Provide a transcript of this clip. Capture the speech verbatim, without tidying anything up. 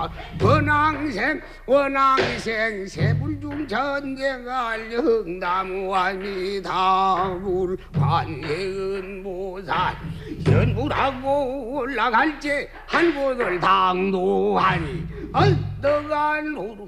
원앙생 원앙생 세불중 전쟁할 영나무아미다불 관예은보살 연불하고 올라갈 때 한 곳을 당도하니 언덕한 오름